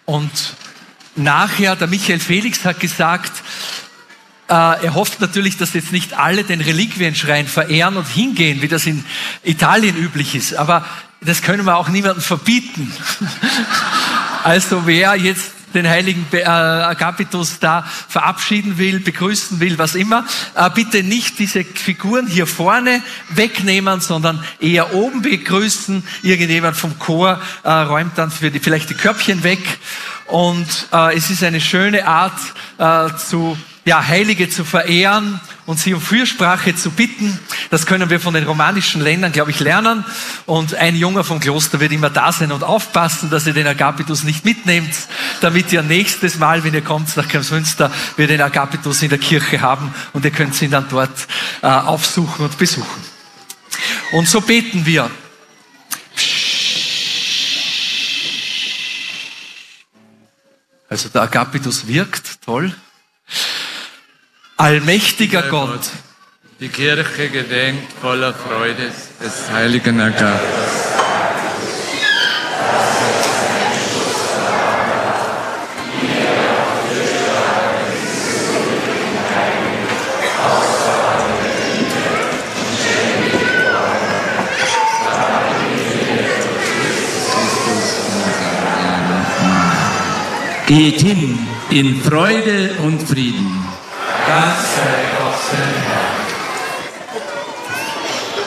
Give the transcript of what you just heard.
Und nachher, der Michael Felix hat gesagt, er hofft natürlich, dass jetzt nicht alle den Reliquienschrein verehren und hingehen, wie das in Italien üblich ist. Aber das können wir auch niemandem verbieten. Also wer jetzt den heiligen Agapitus da verabschieden will, begrüßen will, was immer, bitte nicht diese Figuren hier vorne wegnehmen, sondern eher oben begrüßen. Irgendjemand vom Chor räumt dann vielleicht die Körbchen weg. Und es ist eine schöne Art, Heilige zu verehren und sie um Fürsprache zu bitten. Das können wir von den romanischen Ländern, glaube ich, lernen. Und ein Junger vom Kloster wird immer da sein und aufpassen, dass ihr den Agapitus nicht mitnehmt, damit ihr nächstes Mal, wenn ihr kommt nach Kremsmünster, wir den Agapitus in der Kirche haben und ihr könnt ihn dann dort aufsuchen und besuchen. Und so beten wir. Also der Agapitus wirkt, toll. Allmächtiger Gott, die Kirche gedenkt voller Freude des heiligen Agapitus. Geht hin in Freude und Frieden. Dank sei Gott, der Herr.